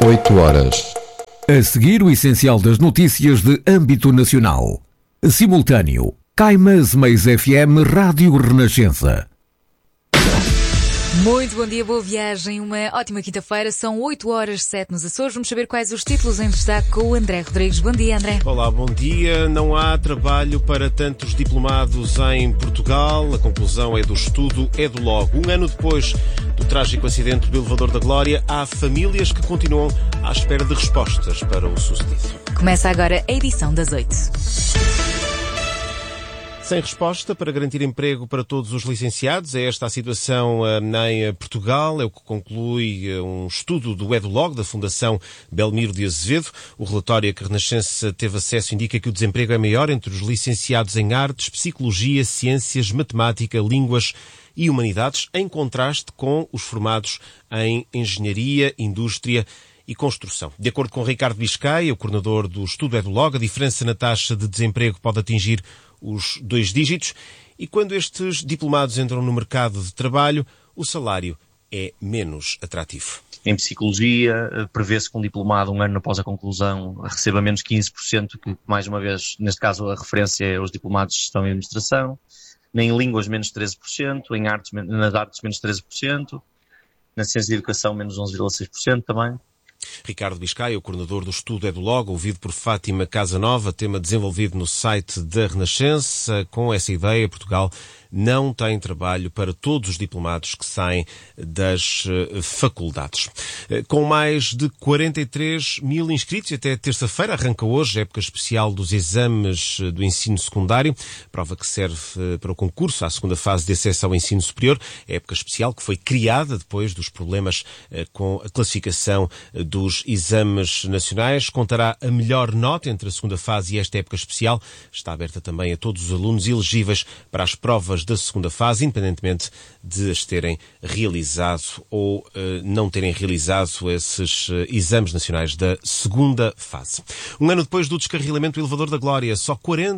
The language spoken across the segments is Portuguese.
8 horas. A seguir, o essencial das notícias de âmbito nacional. Simultâneo. Caimas Mais FM Rádio Renascença. Muito bom dia, boa viagem, uma ótima quinta-feira, são 8 horas 7 nos Açores. Vamos saber quais os títulos em destaque com o André Rodrigues. Bom dia, André. Olá, bom dia. Não há trabalho para tantos diplomados em Portugal. A conclusão é do estudo EduLog. Um ano depois do trágico acidente do Elevador da Glória, há famílias que continuam à espera de respostas para o sucedido. Começa agora a edição das 8. Sem resposta para garantir emprego para todos os licenciados. É esta a situação em Portugal. É o que conclui um estudo do EduLog, da Fundação Belmiro de Azevedo. O relatório a que a Renascença teve acesso indica que o desemprego é maior entre os licenciados em artes, psicologia, ciências, matemática, línguas e humanidades, em contraste com os formados em engenharia, indústria e construção. De acordo com Ricardo Biscaia, o coordenador do estudo EduLog, a diferença na taxa de desemprego pode atingir os 2 dígitos, e quando estes diplomados entram no mercado de trabalho, o salário é menos atrativo. Em psicologia, prevê-se que um diplomado, um ano após a conclusão, receba menos 15%, que, mais uma vez, neste caso, a referência é os diplomados de gestão e administração. Em línguas, menos 13%, nas artes, menos 13%, na ciência e educação, menos 11,6% também. Ricardo Biscaia, o coordenador do estudo EduLog, ouvido por Fátima Casanova, tema desenvolvido no site da Renascença. Com essa ideia, Portugal não tem trabalho para todos os diplomados que saem das faculdades. Com mais de 43 mil inscritos, até terça-feira arranca hoje a época especial dos exames do ensino secundário, prova que serve para o concurso à segunda fase de acesso ao ensino superior, a época especial que foi criada depois dos problemas com a classificação dos exames nacionais. Contará a melhor nota entre a segunda fase e esta época especial. Está aberta também a todos os alunos elegíveis para as provas da segunda fase, independentemente de as terem realizado ou não terem realizado esses exames nacionais da segunda fase. Um ano depois do descarrilamento do Elevador da Glória, só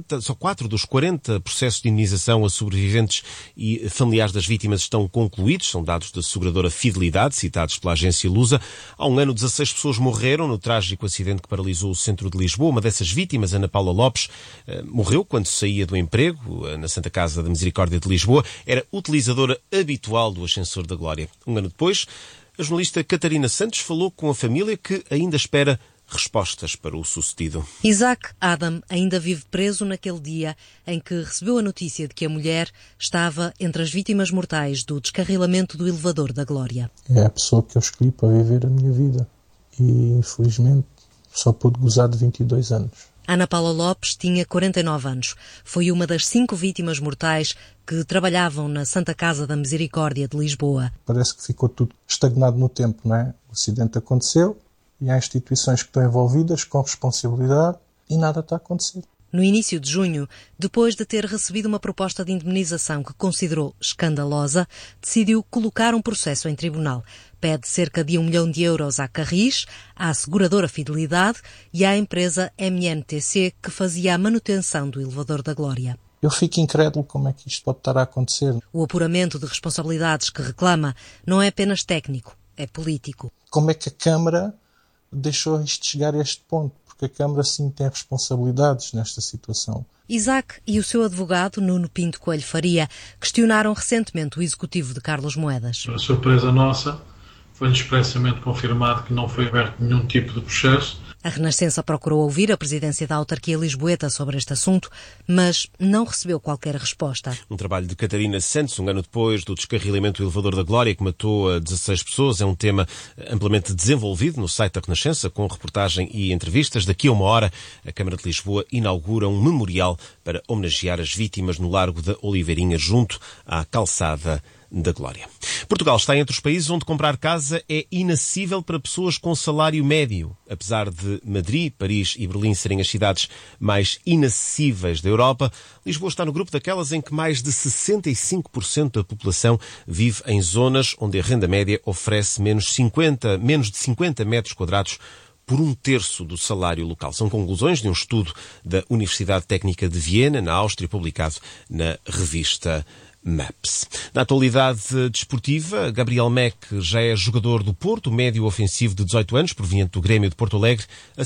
4 dos 40 processos de indemnização a sobreviventes e familiares das vítimas estão concluídos, são dados da seguradora Fidelidade, citados pela agência Lusa. Há um ano, 16 pessoas morreram no trágico acidente que paralisou o centro de Lisboa. Uma dessas vítimas, Ana Paula Lopes, morreu quando saía do emprego na Santa Casa da Misericórdia de Lisboa. Era utilizadora habitual do ascensor da Glória. Um ano depois, a jornalista Catarina Santos falou com a família que ainda espera respostas para o sucedido. Isaac Adam ainda vive preso naquele dia em que recebeu a notícia de que a mulher estava entre as vítimas mortais do descarrilamento do Elevador da Glória. É a pessoa que eu escolhi para viver a minha vida e, infelizmente, só pude gozar de 22 anos. Ana Paula Lopes tinha 49 anos. Foi uma das 5 vítimas mortais que trabalhavam na Santa Casa da Misericórdia de Lisboa. Parece que ficou tudo estagnado no tempo, não é? O acidente aconteceu e há instituições que estão envolvidas com responsabilidade e nada está a acontecer. No início de junho, depois de ter recebido uma proposta de indemnização que considerou escandalosa, decidiu colocar um processo em tribunal. Pede cerca de 1 milhão de euros à Carris, à seguradora Fidelidade e à empresa MNTC que fazia a manutenção do Elevador da Glória. Eu fico incrédulo como é que isto pode estar a acontecer. O apuramento de responsabilidades que reclama não é apenas técnico, é político. Como é que a Câmara deixou isto chegar a este ponto? Porque a Câmara sim tem responsabilidades nesta situação. Isaac e o seu advogado, Nuno Pinto Coelho Faria, questionaram recentemente o executivo de Carlos Moedas. A surpresa nossa foi-nos expressamente confirmado que não foi aberto nenhum tipo de processo. A Renascença procurou ouvir a presidência da autarquia lisboeta sobre este assunto, mas não recebeu qualquer resposta. Um trabalho de Catarina Santos, um ano depois do descarrilamento do Elevador da Glória, que matou 16 pessoas. É um tema amplamente desenvolvido no site da Renascença, com reportagem e entrevistas. Daqui a 1 hora, a Câmara de Lisboa inaugura um memorial para homenagear as vítimas no Largo da Oliveirinha, junto à Calçada da Glória. Portugal está entre os países onde comprar casa é inacessível para pessoas com salário médio. Apesar de Madrid, Paris e Berlim serem as cidades mais inacessíveis da Europa, Lisboa está no grupo daquelas em que mais de 65% da população vive em zonas onde a renda média oferece menos de 50 metros quadrados por 1/3 do salário local. São conclusões de um estudo da Universidade Técnica de Viena, na Áustria, publicado na revista Maps. Na atualidade desportiva, Gabriel Meck já é jogador do Porto, médio ofensivo de 18 anos, proveniente do Grêmio de Porto Alegre.